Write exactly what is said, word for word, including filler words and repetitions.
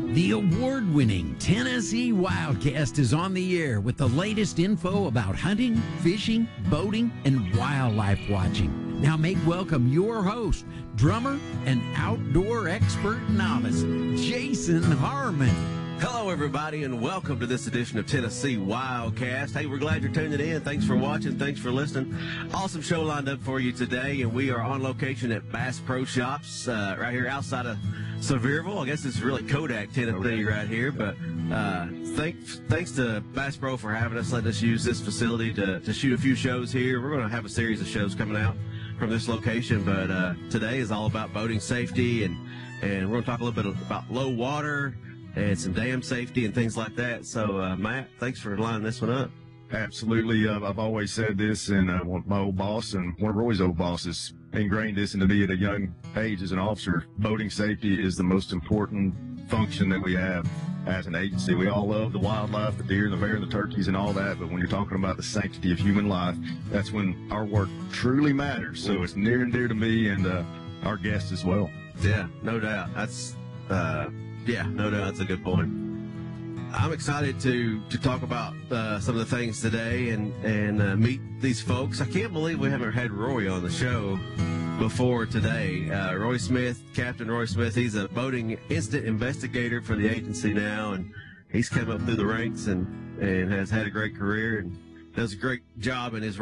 The award-winning Tennessee Wildcast is on the air with the latest info about hunting, fishing, boating, and wildlife watching. Now make welcome your host, drummer and outdoor expert novice, Jason Harmon. Hello, everybody, and welcome to this edition of Tennessee Wildcast. Hey, we're glad you're tuning in. Thanks for watching. Thanks for listening. Awesome show lined up for you today, and we are on location at Bass Pro Shops uh, right here outside of Sevierville. I guess it's really Kodak, Tennessee right here, but uh, thanks, thanks to Bass Pro for having us, letting us use this facility to, to shoot a few shows here. We're going to have a series of shows coming out from this location, but uh, today is all about boating safety, and, and we're going to talk a little bit about low water and some dam safety and things like that. So, uh, Matt, thanks for lining this one up. Absolutely. Uh, I've always said this, and uh, my old boss and one of Roy's old bosses ingrained this into me at a young age as an officer. Boating safety is the most important function that we have as an agency. We all love the wildlife, the deer, the bear, and the turkeys and all that, but when you're talking about the sanctity of human life, that's when our work truly matters. So it's near and dear to me and uh, our guests as well. Yeah, no doubt. That's uh, yeah, no doubt. That's a good point. I'm excited to to talk about uh, some of the things today and and uh, meet these folks. I can't believe we haven't had Roy on the show before today. Uh, Roy Smith, Captain Roy Smith, he's a boating incident investigator for the agency now, and he's come up through the ranks and and has had a great career and does a great job in his